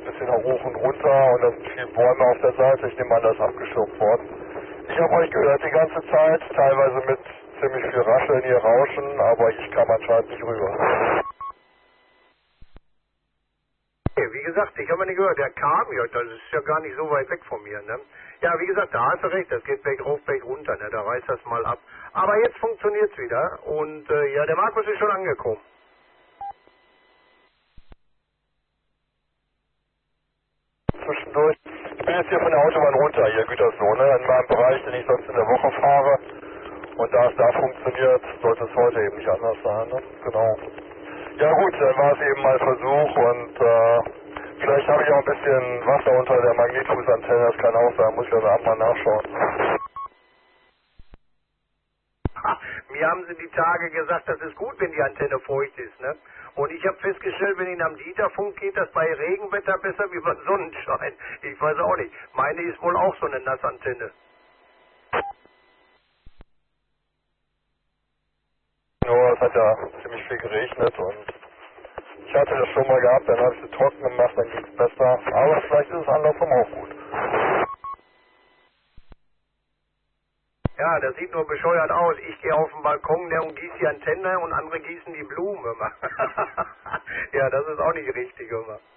ein bisschen hoch und runter und dann sind viele Bäume auf der Seite. Ich nehme an, das ist abgeschoben worden. Ich habe euch gehört die ganze Zeit, teilweise mit ziemlich viel Rascheln hier Rauschen, aber ich kam anscheinend nicht rüber. Wie gesagt, ich habe nicht gehört, der kam, ja, das ist ja gar nicht so weit weg von mir, ne? Ja, wie gesagt, da hast du recht, das geht Berg rauf, Berg runter, ne? Da reißt das mal ab. Aber jetzt funktioniert's wieder und ja, der Markus ist schon angekommen. Zwischendurch. Ich bin jetzt hier von der Autobahn runter, hier Gütersloh, ne? In meinem Bereich, den ich sonst in der Woche fahre. Und da es da funktioniert, sollte es heute eben nicht anders sein, ne? Genau. Ja gut, dann war es eben mal ein Versuch und vielleicht habe ich auch ein bisschen Wasser unter der Magnetfußantenne, das kann auch sein, muss ich also ab mal nachschauen. Ha, mir haben sie die Tage gesagt, das ist gut, wenn die Antenne feucht ist, ne? Und ich habe festgestellt, wenn Ihnen am Dieterfunk geht, das bei Regenwetter besser wie bei Sonnenschein. Ich weiß auch nicht. Meine ist wohl auch so eine Nassantenne. Nur es hat ja ziemlich viel geregnet und ich hatte das schon mal gehabt, dann habe ich sie trocken gemacht, dann ging es besser. Aber vielleicht ist es andersrum auch gut. Ja, das sieht nur bescheuert aus. Ich gehe auf den Balkon, ne, und gieße die Antenne und andere gießen die Blumen immer. Ja, das ist auch nicht richtig, immer.